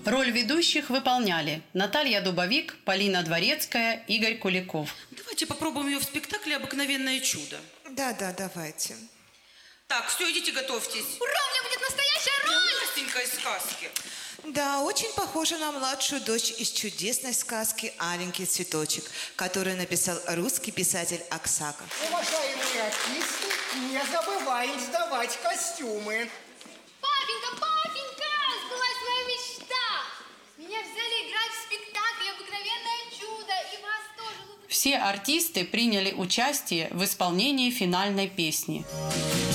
Роль ведущих выполняли Наталья Дубовик, Полина Дворецкая, Игорь Куликов. Давайте попробуем ее в спектакле «Обыкновенное чудо». Да, давайте. Так, все, идите, готовьтесь. Ура, у меня будет настоящая роль! Настенька из сказки. Да, очень похожа на младшую дочь из чудесной сказки «Аленький цветочек», которую написал русский писатель Аксаков. Уважаемые артисты, не забываем сдавать костюмы. Папенька, сбылась моя мечта! Меня взяли играть в спектакле «Обыкновенное чудо», и вас тоже... Все артисты приняли участие в исполнении финальной песни.